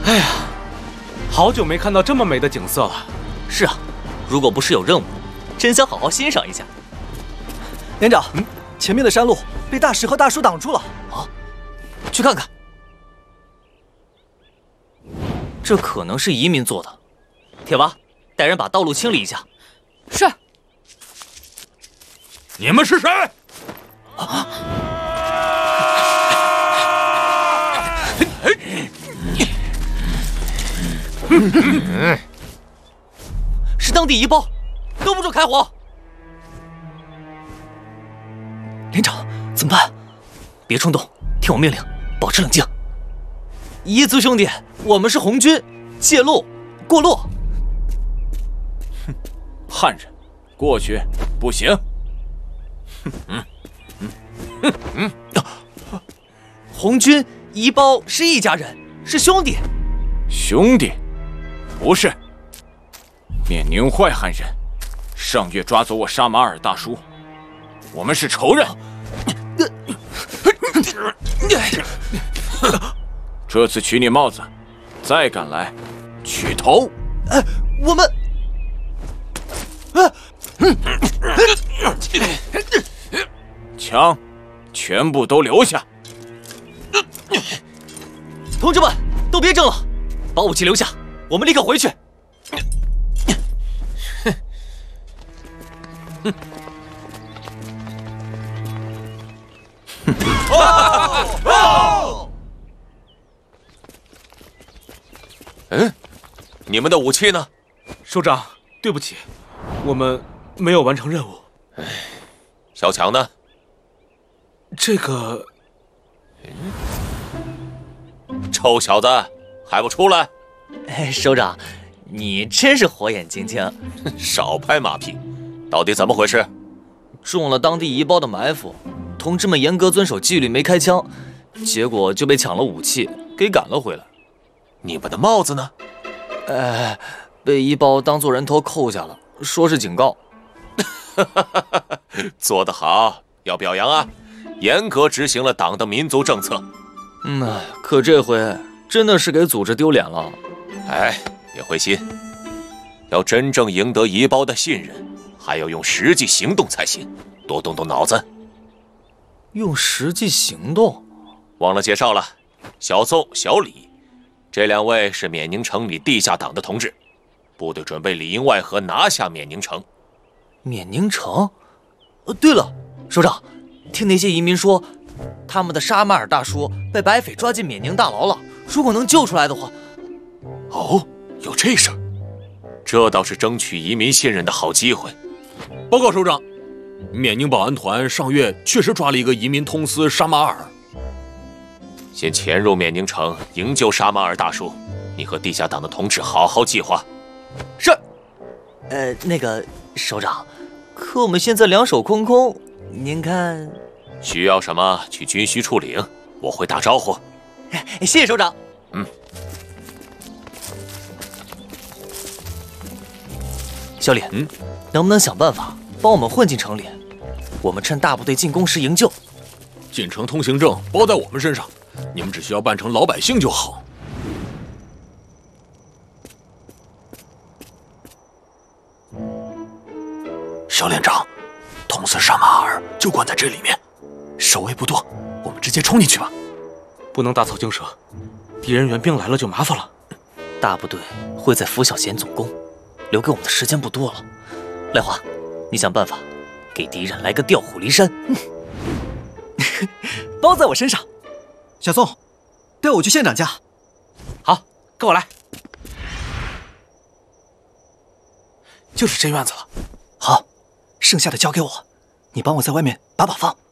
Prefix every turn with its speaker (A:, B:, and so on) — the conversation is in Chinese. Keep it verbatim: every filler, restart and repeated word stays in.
A: 哎呀，好久没看到这么美的景色了。
B: 是啊，如果不是有任务，真想好好欣赏一下。
C: 连长，嗯，前面的山路被大石和大树挡住了。
B: 啊，去看看。这可能是移民做的。铁娃，带人把道路清理一下。
D: 是。
E: 你们是谁？
B: 啊！是当地移胞，都不准开火！
C: 连长，怎么办？
B: 别冲动，听我命令，保持冷静。彝族兄弟，我们是红军，借路过路。
E: 哼，汉人，过去不行。
B: 嗯嗯嗯嗯，红军彝胞是一家人，是兄弟。
E: 兄弟，不是。缅宁坏汉人，上月抓走我沙马尔大叔，我们是仇人。这次取你帽子，再敢来，取头。
B: 哎，我们。啊！
E: 枪，全部都留下。
B: 同志们，都别争了，把武器留下，我们立刻回去。哼！
F: 嗯，你们的武器呢？
A: 首长，对不起，我们没有完成任务。
F: 唉，小强呢？
A: 这个……
F: 臭小子，还不出来！
B: 哎，首长，你真是火眼金睛。
F: 少拍马屁，到底怎么回事？
B: 中了当地彝胞的埋伏，同志们严格遵守纪律，没开枪，结果就被抢了武器，给赶了回来。
F: 你们的帽子呢？
B: 哎，被彝胞当作人头扣下了，说是警告。
F: 做得好，要表扬啊！严格执行了党的民族政策。
B: 嗯，可这回真的是给组织丢脸了。
F: 哎，别灰心，要真正赢得彝胞的信任，还要用实际行动才行，多动动脑子。
B: 用实际行动？
F: 忘了介绍了，小宋、小李，这两位是缅宁城里地下党的同志，部队准备里应外合拿下缅宁城。
B: 缅宁城？呃，对了，首长，听那些移民说，他们的沙马尔大叔被白匪抓进缅宁大牢了。如果能救出来的话……
F: 哦，有这事儿，这倒是争取移民信任的好机会。
E: 报告首长，缅宁保安团上月确实抓了一个移民通司沙马尔。
F: 先潜入缅宁城营救沙马尔大叔，你和地下党的同志好好计划。
B: 是。呃，那个首长，可我们现在两手空空，您看？
F: 需要什么去军需处领，我会打招呼。
B: 谢谢首长。
F: 嗯。
B: 小李，
E: 嗯，
B: 能不能想办法帮我们混进城里？我们趁大部队进攻时营救。
E: 进城通行证包在我们身上，你们只需要扮成老百姓就好。
C: 小连长，通司沙马尔就关在这里面，守卫不多，我们直接冲进去吧。
A: 不能大草惊蛇，敌人援兵来了就麻烦了。
B: 大部队会在拂晓前总攻，留给我们的时间不多了。赖华，你想办法给敌人来个调虎离山。
C: 包在我身上。小宋，带我去县长家。
A: 好，跟我来。就是这院子了。
C: 好，剩下的交给我，你帮我在外面把把风。